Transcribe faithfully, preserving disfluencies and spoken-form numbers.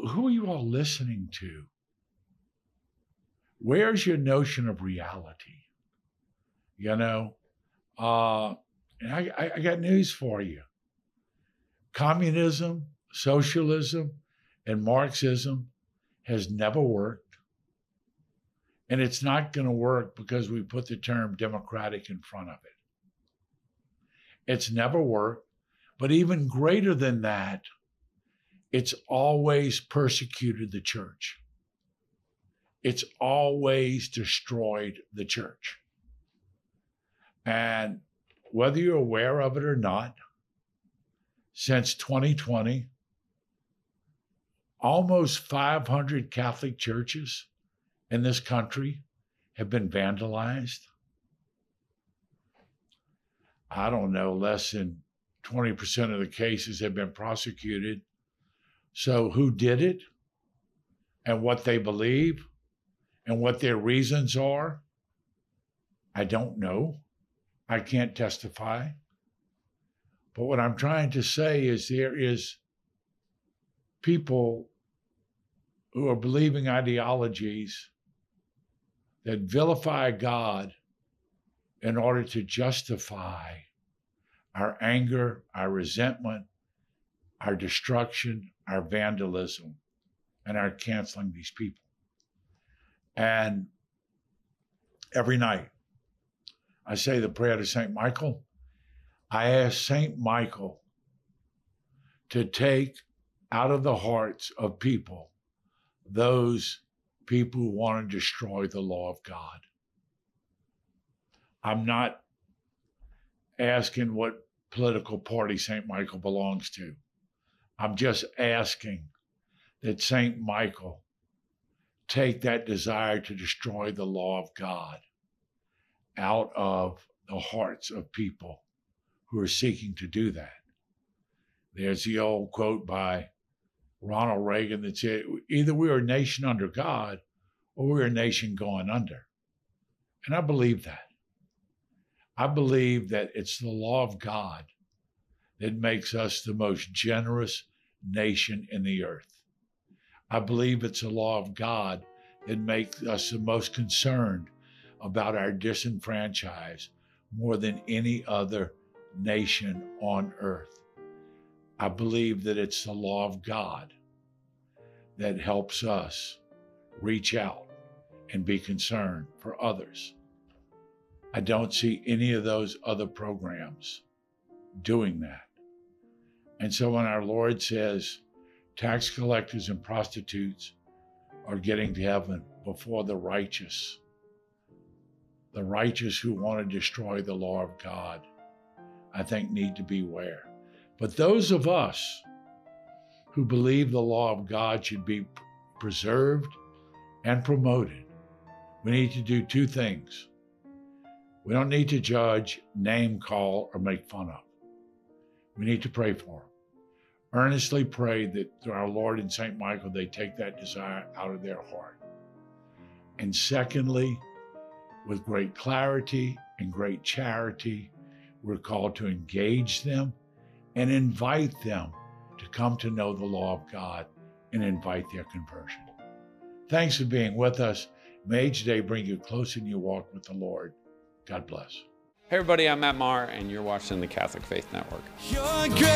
who are you all listening to? Where's your notion of reality? You know, uh, and I, I, I got news for you. Communism, socialism, and Marxism has never worked. And it's not going to work because we put the term democratic in front of it. It's never worked. But even greater than that, it's always persecuted the church. It's always destroyed the church. And whether you're aware of it or not, since twenty twenty, almost five hundred Catholic churches in this country have been vandalized. I don't know, less than twenty percent of the cases have been prosecuted. So who did it and what they believe and what their reasons are, I don't know. I can't testify. But what I'm trying to say is there is people who are believing ideologies that vilify God in order to justify our anger, our resentment, our destruction, our vandalism, and our canceling these people. And every night, I say the prayer to Saint Michael. I ask Saint Michael to take out of the hearts of people those people who want to destroy the law of God. I'm not asking what political party Saint Michael belongs to. I'm just asking that Saint Michael take that desire to destroy the law of God out of the hearts of people who are seeking to do that. There's the old quote by Ronald Reagan that said, either we're a nation under God or we're a nation going under. And I believe that. I believe that it's the law of God that makes us the most generous nation in the earth. I believe it's the law of God that makes us the most concerned about our disenfranchised more than any other nation on earth. I believe that it's the law of God that helps us reach out and be concerned for others. I don't see any of those other programs doing that. And so when our Lord says tax collectors and prostitutes are getting to heaven before the righteous, the righteous who want to destroy the law of God, I think need to beware. But those of us who believe the law of God should be preserved and promoted, we need to do two things. We don't need to judge, name call, or make fun of. We need to pray for them. Earnestly pray that through our Lord and Saint Michael, they take that desire out of their heart. And secondly, with great clarity and great charity, we're called to engage them and invite them to come to know the law of God and invite their conversion. Thanks for being with us. May today bring you closer in your walk with the Lord. God bless. Hey everybody, I'm Matt Maher, and you're watching the Catholic Faith Network. You're great.